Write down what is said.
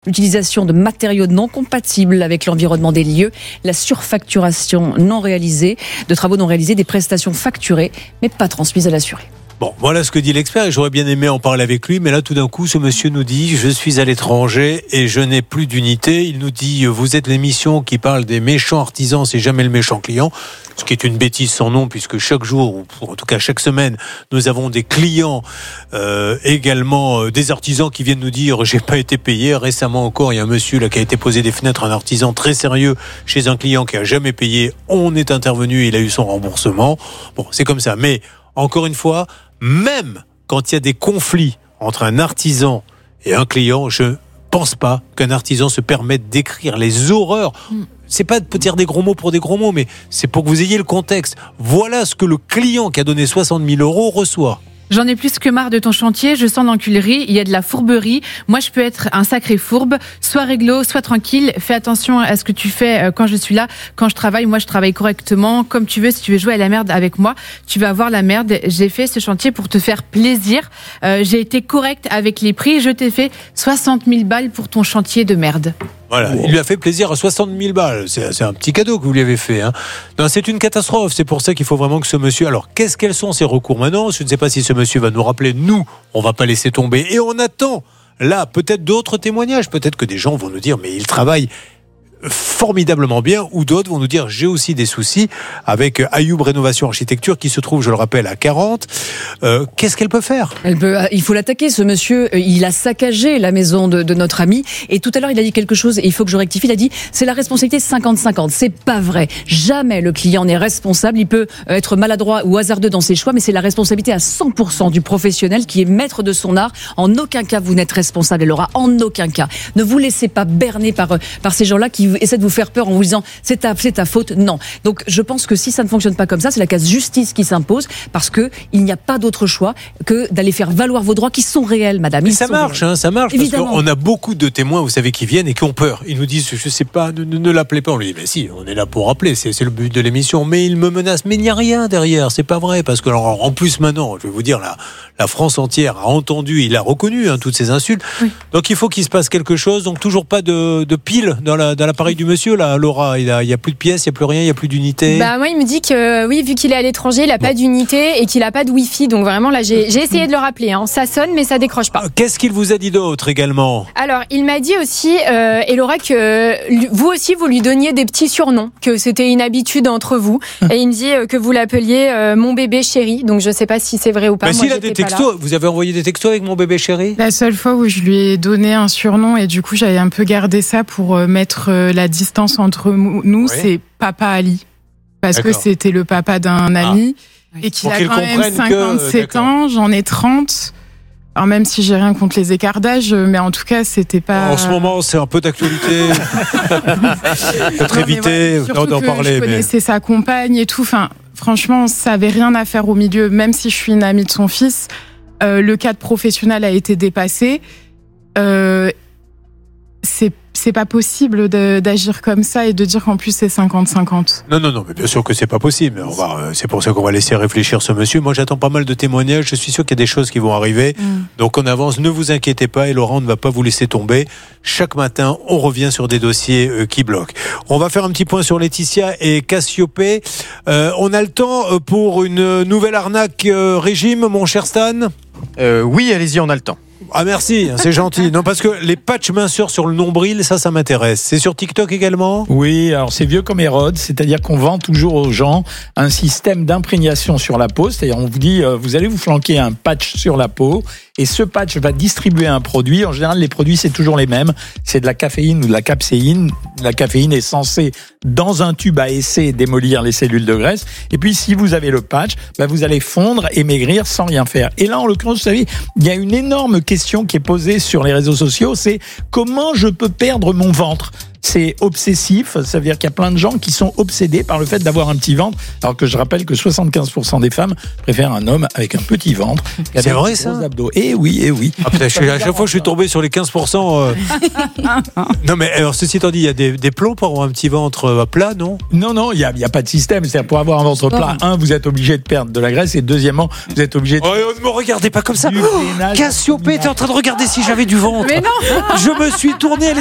L'utilisation de matériaux non compatibles avec l'environnement des lieux, la surfacturation non réalisée, de travaux non réalisés, des prestations facturées mais pas transmises à l'assuré. Bon, voilà ce que dit l'expert et j'aurais bien aimé en parler avec lui, mais là tout d'un coup ce monsieur nous dit je suis à l'étranger et je n'ai plus d'unité. Il nous dit vous êtes l'émission qui parle des méchants artisans, c'est jamais le méchant client, ce qui est une bêtise sans nom puisque chaque jour, ou en tout cas chaque semaine, nous avons des clients, également des artisans qui viennent nous dire j'ai pas été payé. Récemment encore il y a un monsieur là qui a été posé des fenêtres, un artisan très sérieux chez un client qui a jamais payé. On est intervenu, il a eu son remboursement. Bon, c'est comme ça, mais encore une fois, même quand il y a des conflits entre un artisan et un client, je pense pas qu'un artisan se permette d'écrire les horreurs. C'est pas de dire des gros mots pour des gros mots, mais c'est pour que vous ayez le contexte. Voilà ce que le client qui a donné 60 000 € reçoit. J'en ai plus que marre de ton chantier, je sens l'enculerie, il y a de la fourberie. Moi, je peux être un sacré fourbe. Sois réglo, sois tranquille. Fais attention à ce que tu fais quand je suis là. Quand je travaille, moi, je travaille correctement. Comme tu veux, si tu veux jouer à la merde avec moi, tu vas avoir la merde. J'ai fait ce chantier pour te faire plaisir. J'ai été correcte avec les prix. Je t'ai fait 60 000 balles pour ton chantier de merde. Voilà, il lui a fait plaisir à 60 000 balles. C'est un petit cadeau que vous lui avez fait. Hein. Non, c'est une catastrophe. C'est pour ça qu'il faut vraiment que ce monsieur... Alors, quels sont ses recours maintenant ? Je ne sais pas si ce monsieur va nous rappeler. Nous, on ne va pas laisser tomber. Et on attend, là, peut-être d'autres témoignages. Peut-être que des gens vont nous dire, mais il travaille formidablement bien, ou d'autres vont nous dire j'ai aussi des soucis avec Ayoub Rénovation Architecture qui se trouve, je le rappelle, à 40. Qu'est-ce qu'elle peut faire ? Il faut l'attaquer, ce monsieur. Il a saccagé la maison de notre ami. Et tout à l'heure, il a dit quelque chose, et il faut que je rectifie. Il a dit c'est la responsabilité 50-50. C'est pas vrai. Jamais le client n'est responsable. Il peut être maladroit ou hasardeux dans ses choix, mais c'est la responsabilité à 100% du professionnel qui est maître de son art. En aucun cas, vous n'êtes responsable, Laura. En aucun cas. Ne vous laissez pas berner par ces gens-là qui essaie de vous faire peur en vous disant c'est ta faute. Non. Donc je pense que si ça ne fonctionne pas comme ça, c'est la case justice qui s'impose parce que il n'y a pas d'autre choix que d'aller faire valoir vos droits qui sont réels, madame. Mais ça marche, ça marche. Évidemment. Parce qu'on a beaucoup de témoins, vous savez, qui viennent et qui ont peur. Ils nous disent je sais pas, ne l'appelez pas. On lui dit mais si, on est là pour appeler, c'est le but de l'émission. Mais il me menace, mais il n'y a rien derrière. C'est pas vrai parce que alors, en plus maintenant, je vais vous dire la France entière a entendu, il a reconnu toutes ces insultes. Oui. Donc il faut qu'il se passe quelque chose. Donc toujours pas de pile dans l'appareil du monsieur là, Laura. Il y a plus de pièces, il y a plus rien, il y a plus d'unité. Bah moi il me dit que oui, vu qu'il est à l'étranger, il a pas d'unité et qu'il a pas de wifi. Donc vraiment là j'ai essayé de le rappeler. Ça sonne mais ça décroche pas. Qu'est-ce qu'il vous a dit d'autre également ? Alors il m'a dit aussi, et Laura, que vous aussi vous lui donniez des petits surnoms, que c'était une habitude entre vous. Et il me dit que vous l'appeliez mon bébé chéri. Donc je sais pas si c'est vrai ou pas. Mais s'il a des textos, vous avez envoyé des textos avec mon bébé chéri ? La seule fois où je lui ai donné un surnom et du coup j'avais un peu gardé ça pour mettre la distance entre nous, oui. C'est Papa Ali. Parce D'accord. Que c'était le papa d'un ami et qu'il a quand même 57 ans, j'en ai 30. Alors même si j'ai rien contre les écarts d'âge, mais en tout cas c'était pas... En ce moment c'est un peu d'actualité. Peut-être éviter d'en parler. Je connaissais sa compagne et tout. Enfin, franchement, ça avait rien à faire au milieu. Même si je suis une amie de son fils, le cadre professionnel a été dépassé. C'est pas possible d'agir comme ça et de dire qu'en plus c'est 50-50. Non, mais bien sûr que c'est pas possible. C'est pour ça qu'on va laisser réfléchir ce monsieur. Moi, j'attends pas mal de témoignages. Je suis sûr qu'il y a des choses qui vont arriver. Donc, on avance. Ne vous inquiétez pas. Et Laurent ne va pas vous laisser tomber. Chaque matin, on revient sur des dossiers qui bloquent. On va faire un petit point sur Laetitia et Cassiopée. On a le temps pour une nouvelle arnaque régime, mon cher Stan ? Oui, allez-y, on a le temps. Ah merci, c'est gentil. Non, parce que les patchs minceurs sur le nombril, ça m'intéresse. C'est sur TikTok également ? Oui, alors c'est vieux comme Hérode, c'est-à-dire qu'on vend toujours aux gens un système d'imprégnation sur la peau, c'est-à-dire on vous dit, vous allez vous flanquer un patch sur la peau, et ce patch va distribuer un produit. En général, les produits, c'est toujours les mêmes. C'est de la caféine ou de la capséine. La caféine est censée, dans un tube à essai, démolir les cellules de graisse. Et puis, si vous avez le patch, vous allez fondre et maigrir sans rien faire. Et là, en l'occurrence, vous savez, il y a une énorme question qui est posée sur les réseaux sociaux, c'est comment je peux perdre mon ventre ? c'est obsessif. Ça veut dire qu'il y a plein de gens qui sont obsédés par le fait d'avoir un petit ventre, alors que je rappelle que 75% des femmes préfèrent un homme avec un petit ventre. C'est vrai ça? Abdos. Eh oui. Ah, putain, à chaque fois je suis tombé sur les 15%. Non mais alors ceci étant dit, il y a des plombs pour avoir un petit ventre plat, non? Non, il y a pas de système. C'est-à-dire pour avoir un ventre plat, vous êtes obligé de perdre de la graisse, et deuxièmement, vous êtes obligé de... ne me regardez pas comme ça. Cassiopée était en train de regarder si j'avais du ventre. Mais non. Je me suis tourné.